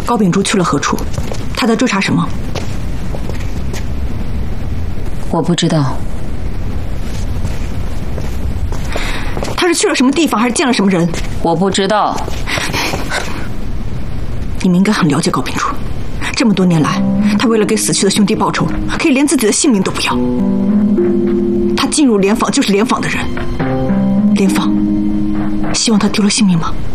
高秉烛去了何处？他在追查什么？ 我不知道。 他是去了什么地方，还是见了什么人？ 我不知道。 你们应该很了解高秉烛，这么多年来，他为了给死去的兄弟报仇，可以连自己的性命都不要。他进入莲坊就是莲坊的人，莲坊希望他丢了性命吗？